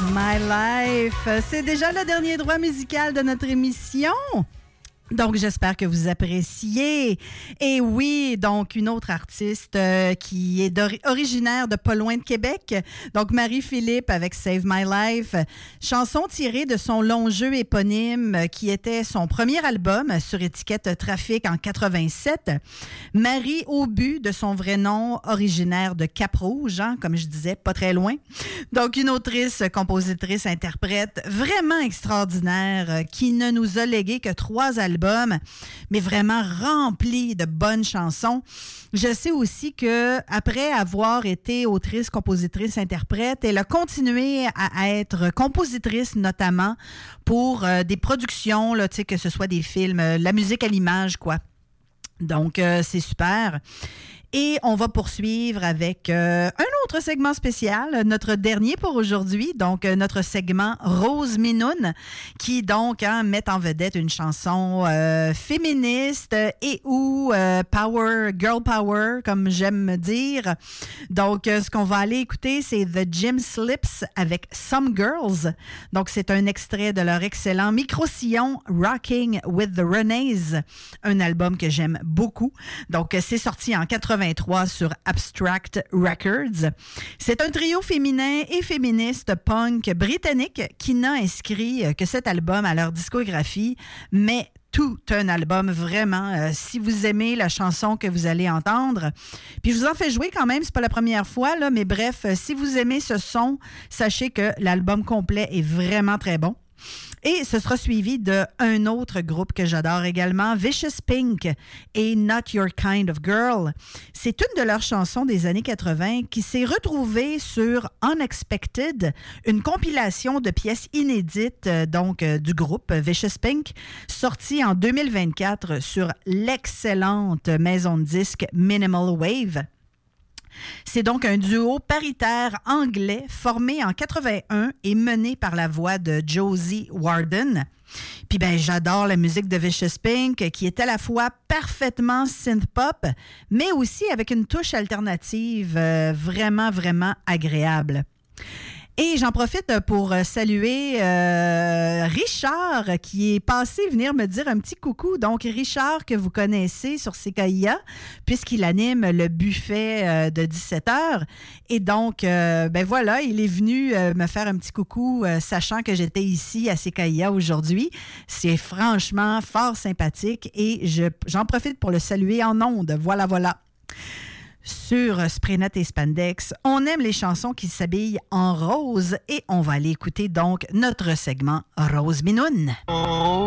My Life. C'est déjà le dernier droit musical de notre émission. Donc, j'espère que vous appréciez. Et oui, donc, une autre artiste qui est originaire de pas loin de Québec. Donc, Marie-Philippe avec Save My Life. Chanson tirée de son long jeu éponyme qui était son premier album sur étiquette Trafic en 87. Marie Aubu, de son vrai nom, originaire de Cap-Rouge, hein, comme je disais, pas très loin. Donc, une autrice, compositrice, interprète vraiment extraordinaire qui ne nous a légué que 3 albums, mais vraiment rempli de bonnes chansons. Je sais aussi que après avoir été autrice, compositrice, interprète, elle a continué à être compositrice, notamment pour des productions, là, que ce soit des films, la musique à l'image, quoi. Donc, c'est super. Et on va poursuivre avec un autre segment spécial, notre dernier pour aujourd'hui, donc notre segment Rose Minoune, qui donc met en vedette une chanson féministe et ou girl power, comme j'aime me dire. Donc, ce qu'on va aller écouter, c'est The Gym Slips avec Some Girls. Donc, c'est un extrait de leur excellent micro-sillon Rocking with the Renays, un album que j'aime beaucoup. Donc, c'est sorti en 83 sur Abstract Records. C'est un trio féminin et féministe punk britannique qui n'a inscrit que cet album à leur discographie, mais tout un album, vraiment. Si vous aimez la chanson que vous allez entendre, puis je vous en fais jouer quand même, c'est pas la première fois, là, mais bref, si vous aimez ce son, sachez que l'album complet est vraiment très bon. Et ce sera suivi d'un autre groupe que j'adore également, Vicious Pink et Not Your Kind of Girl. C'est une de leurs chansons des années 80 qui s'est retrouvée sur Unexpected, une compilation de pièces inédites du groupe Vicious Pink, sortie en 2024 sur l'excellente maison de disques Minimal Wave. C'est donc un duo paritaire anglais formé en 81 et mené par la voix de Josie Warden. Puis j'adore la musique de Vicious Pink qui est à la fois parfaitement synth-pop, mais aussi avec une touche alternative vraiment, vraiment agréable. Et j'en profite pour saluer Richard qui est passé venir me dire un petit coucou. Donc, Richard que vous connaissez sur CKIA, puisqu'il anime le buffet de 17h. Et donc, voilà, il est venu me faire un petit coucou, sachant que j'étais ici à CKIA aujourd'hui. C'est franchement fort sympathique et j'en profite pour le saluer en ondes. Voilà, voilà. Sur Spraynet et Spandex, on aime les chansons qui s'habillent en rose et on va aller écouter donc notre segment Rose Minoune.